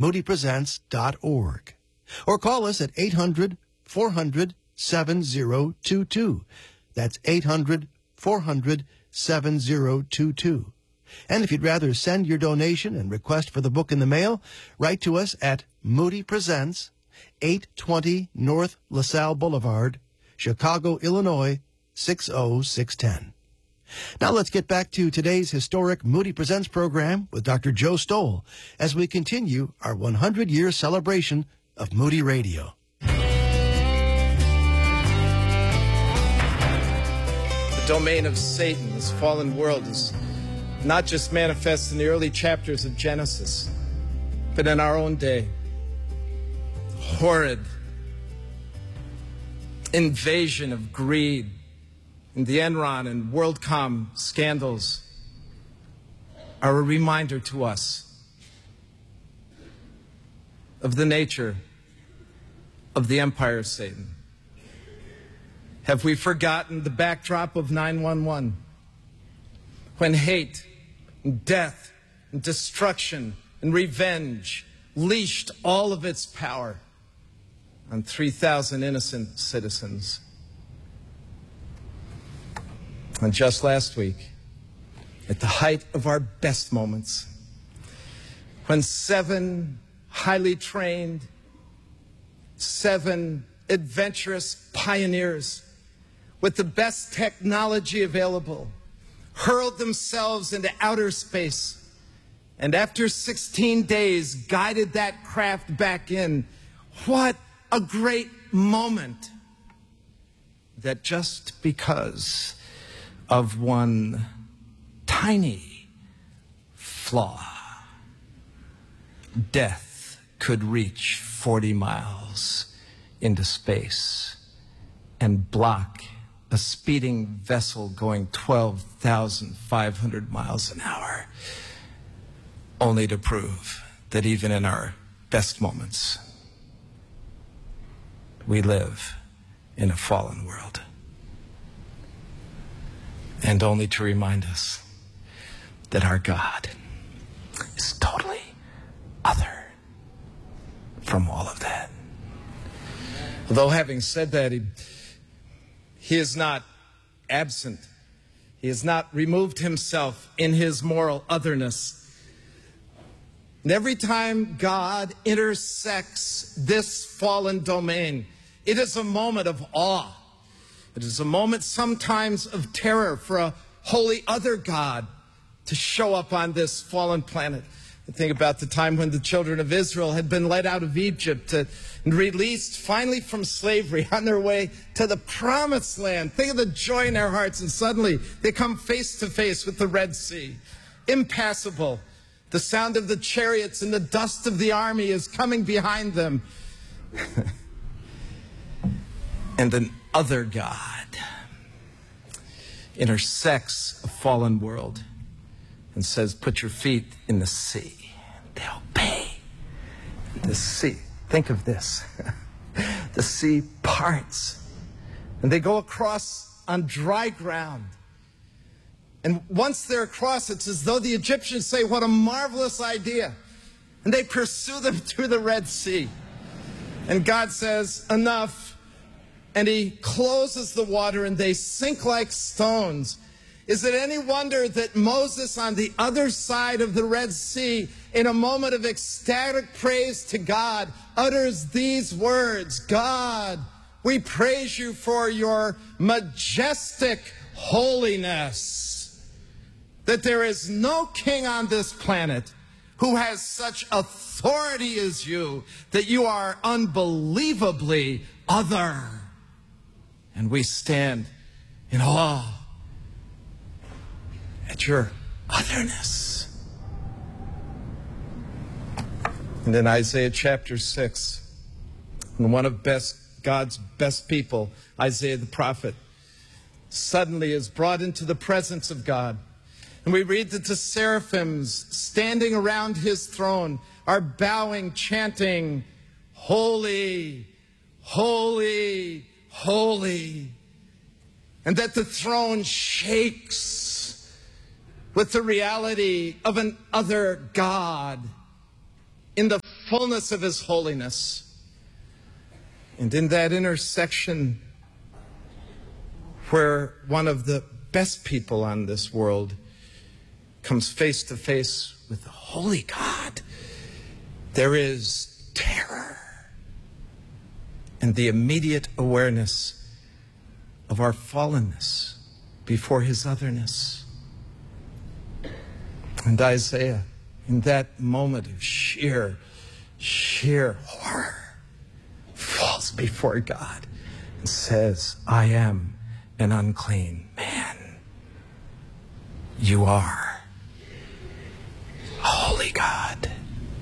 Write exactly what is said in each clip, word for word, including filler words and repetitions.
moody presents dot org. Or call us at eight hundred, four hundred, seven zero two two. That's eight hundred, four hundred, seven zero two two. And if you'd rather send your donation and request for the book in the mail, write to us at Moody Presents, eight twenty North LaSalle Boulevard, Chicago, Illinois, six oh six one oh. Now let's get back to today's historic Moody Presents program with Doctor Joe Stoll as we continue our one hundred year celebration of Moody Radio. The domain of Satan, this fallen world, is not just manifest in the early chapters of Genesis, but in our own day. Horrid invasion of greed and the Enron and WorldCom scandals are a reminder to us of the nature of the empire of Satan. Have we forgotten the backdrop of nine one one? When hate and death and destruction and revenge leashed all of its power on three thousand innocent citizens. And just last week, at the height of our best moments, when seven highly trained, seven adventurous pioneers with the best technology available hurled themselves into outer space, and after sixteen days guided that craft back in. What a great moment that just because of one tiny flaw, death could reach forty miles into space and block a speeding vessel going twelve thousand five hundred miles an hour, only to prove that even in our best moments, we live in a fallen world. And only to remind us that our God is totally other from all of that. Although having said that, he, he is not absent. He has not removed himself in his moral otherness. And every time God intersects this fallen domain, it is a moment of awe. It is a moment sometimes of terror for a holy other God to show up on this fallen planet. I think about the time when the children of Israel had been led out of Egypt and released finally from slavery on their way to the promised land. Think of the joy in their hearts, and suddenly they come face to face with the Red Sea, impassable. The sound of the chariots and the dust of the army is coming behind them. And an other God intersects a fallen world and says, put your feet in the sea. They obey. The sea, think of this. The sea parts, and they go across on dry ground. And once they're across, it's as though the Egyptians say, what a marvelous idea. And they pursue them through the Red Sea. And God says, enough. And he closes the water and they sink like stones. Is it any wonder that Moses on the other side of the Red Sea, in a moment of ecstatic praise to God, utters these words, God, we praise you for your majestic holiness, that there is no king on this planet who has such authority as you, that you are unbelievably other. And we stand in awe at your otherness. And in Isaiah chapter six, when one of best, God's best people, Isaiah the prophet, suddenly is brought into the presence of God. And we read that the seraphims standing around his throne are bowing, chanting, holy, holy, holy, and that the throne shakes with the reality of an other God in the fullness of his holiness. And in that intersection where one of the best people on this world comes face to face with the holy God, there is terror and the immediate awareness of our fallenness before his otherness. And Isaiah, in that moment of sheer, sheer horror, falls before God and says, I am an unclean man. You are a holy God.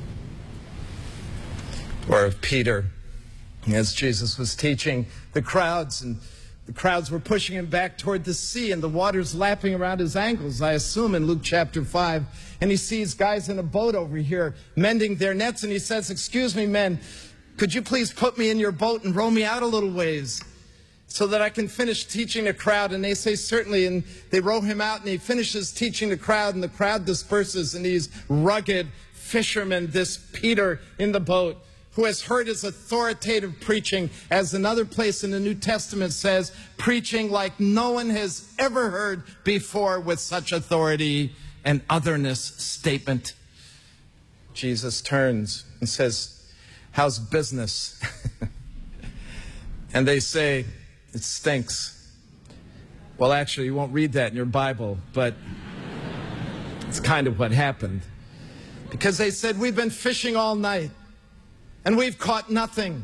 Or of Peter, as Jesus was teaching the crowds, and the crowds were pushing him back toward the sea, and the water's lapping around his ankles, I assume, in Luke chapter five. And he sees guys in a boat over here mending their nets, and he says, excuse me, men, could you please put me in your boat and row me out a little ways so that I can finish teaching the crowd? And they say, certainly. And they row him out, and he finishes teaching the crowd, and the crowd disperses, and these rugged fishermen, this Peter in the boat, who has heard his authoritative preaching, as another place in the New Testament says, preaching like no one has ever heard before, with such authority and otherness statement. Jesus turns and says, how's business? And they say, it stinks. Well, actually, you won't read that in your Bible, but it's kind of what happened. Because they said, we've been fishing all night, and we've caught nothing.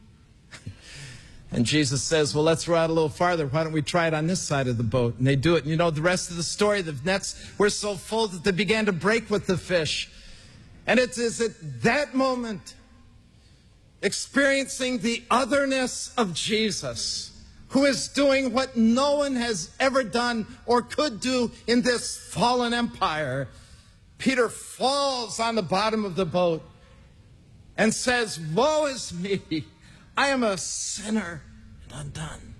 And Jesus says, well, let's row out a little farther. Why don't we try it on this side of the boat? And they do it. And you know the rest of the story. The nets were so full that they began to break with the fish. And it is at that moment, experiencing the otherness of Jesus, who is doing what no one has ever done or could do in this fallen empire, Peter falls on the bottom of the boat and says, woe is me, I am a sinner and undone.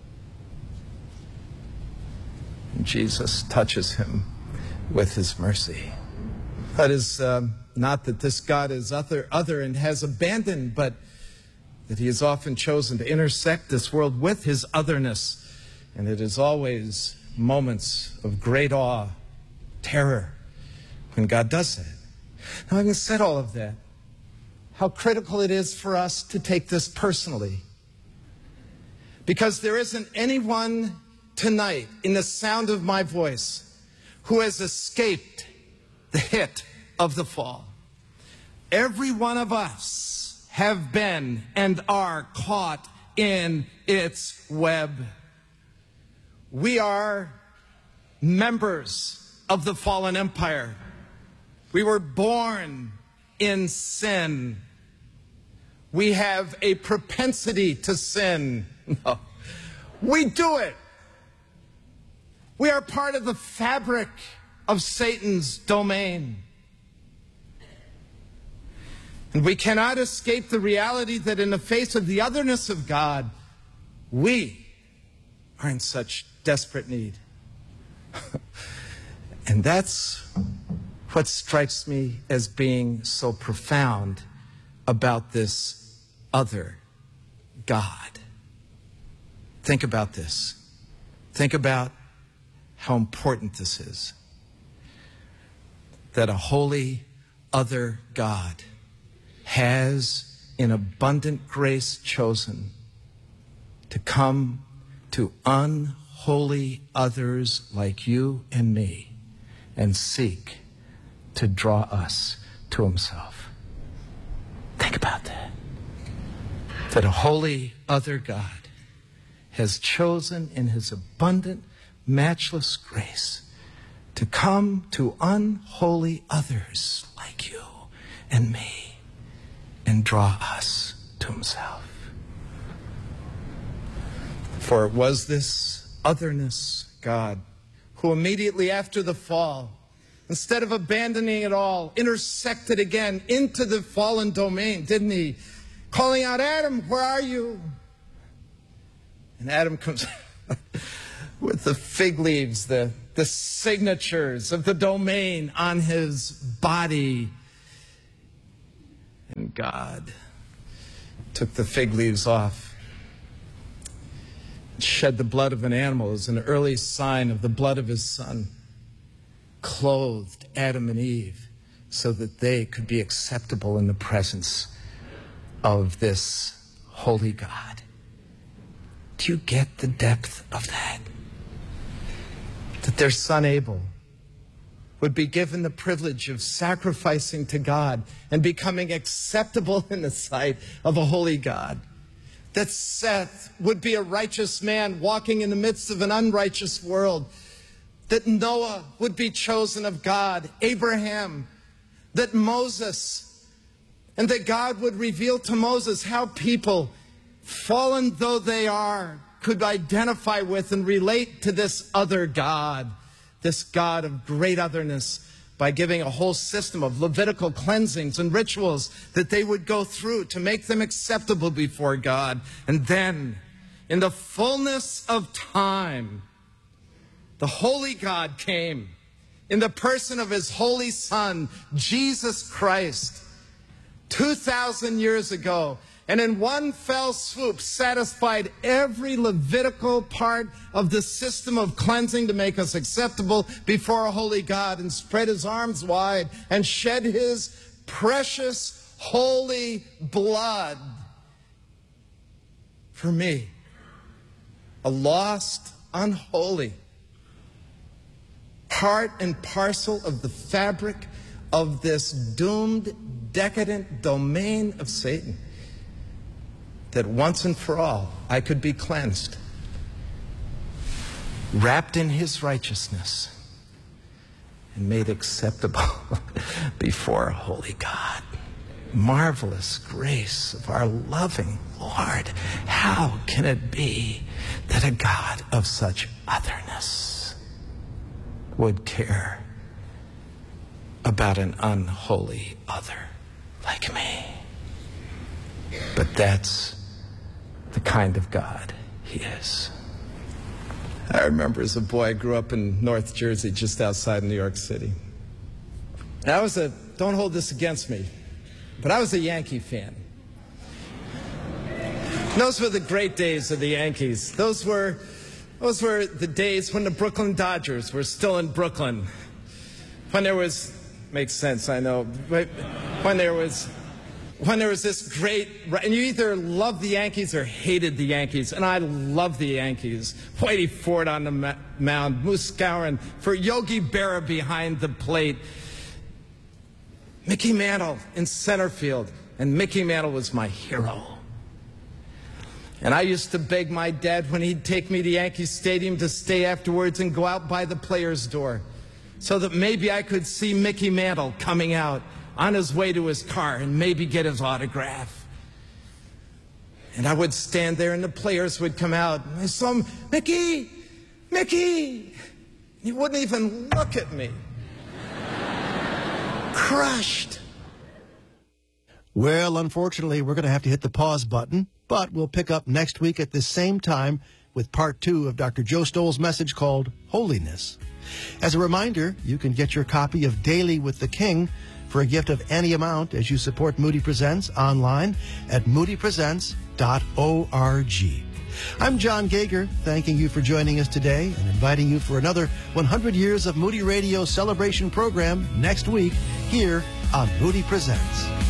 And Jesus touches him with his mercy. That is um, not that this God is other, other and has abandoned, but that he has often chosen to intersect this world with his otherness. And it is always moments of great awe, terror, when God does that. Now, having said all of that, how critical it is for us to take this personally. Because there isn't anyone tonight in the sound of my voice who has escaped the hit of the fall. Every one of us have been and are caught in its web. We are members of the fallen empire. We were born in sin. We have a propensity to sin. No, we do it. We are part of the fabric of Satan's domain. And we cannot escape the reality that in the face of the otherness of God, we are in such desperate need. And that's what strikes me as being so profound about this other God. Think about this. Think about how important this is. That a holy other God has in abundant grace chosen to come to unholy others like you and me and seek to draw us to himself. Think about that. That a holy other God has chosen in his abundant, matchless grace to come to unholy others like you and me and draw us to himself. For it was this otherness God who immediately after the fall, instead of abandoning it all, intersected again into the fallen domain, didn't he? Calling out, Adam, where are you? And Adam comes with the fig leaves, the, the signatures of the domain on his body. And when God took the fig leaves off, shed the blood of an animal as an early sign of the blood of his Son, clothed Adam and Eve so that they could be acceptable in the presence of this holy God. Do you get the depth of that? That their son Abel would be given the privilege of sacrificing to God and becoming acceptable in the sight of a holy God. That Seth would be a righteous man walking in the midst of an unrighteous world. That Noah would be chosen of God, Abraham, that Moses, and that God would reveal to Moses how people, fallen though they are, could identify with and relate to this other God, this God of great otherness, by giving a whole system of Levitical cleansings and rituals that they would go through to make them acceptable before God. And then, in the fullness of time, the holy God came in the person of his holy Son, Jesus Christ, two thousand years ago, and in one fell swoop satisfied every Levitical part of the system of cleansing to make us acceptable before a holy God, and spread his arms wide and shed his precious holy blood for me, a lost, unholy, part and parcel of the fabric of this doomed, decadent domain of Satan, that once and for all I could be cleansed, wrapped in his righteousness, and made acceptable before a holy God. Marvelous grace of our loving Lord. How can it be that a God of such otherness would care about an unholy other like me? But that's the kind of God he is. I remember as a boy, I grew up in North Jersey, just outside New York City. And I was a, don't hold this against me, but I was a Yankee fan. And those were the great days of the Yankees. Those were, those were the days when the Brooklyn Dodgers were still in Brooklyn. When there was, makes sense, I know, but when there was When there was this great, and you either loved the Yankees or hated the Yankees, and I loved the Yankees. Whitey Ford on the mound, Moose Skowron, for Yogi Berra behind the plate, Mickey Mantle in center field, and Mickey Mantle was my hero. And I used to beg my dad when he'd take me to Yankee Stadium to stay afterwards and go out by the player's door, so that maybe I could see Mickey Mantle coming out on his way to his car and maybe get his autograph. And I would stand there and the players would come out and I saw him, Mickey, Mickey. He wouldn't even look at me. Crushed. Well, unfortunately, we're going to have to hit the pause button, but we'll pick up next week at the same time with part two of Doctor Joe Stowell's message called Holiness. As a reminder, you can get your copy of Daily with the King for a gift of any amount as you support Moody Presents online at moody presents dot org. I'm John Gager, thanking you for joining us today and inviting you for another one hundred years of Moody Radio celebration program next week here on Moody Presents.